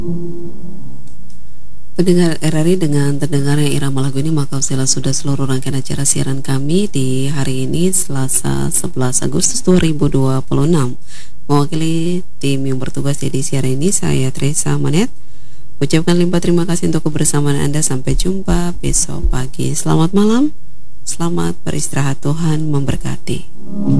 Pendengar RRI, dengan terdengarnya irama lagu ini maka sudah seluruh rangkaian acara siaran kami di hari ini Selasa 11 Agustus 2026. Mewakili tim yang bertugas di siaran ini, saya Teresa Manet. Ucapkan limpah terima kasih untuk kebersamaan Anda. Sampai jumpa besok pagi. Selamat malam, selamat beristirahat, Tuhan memberkati.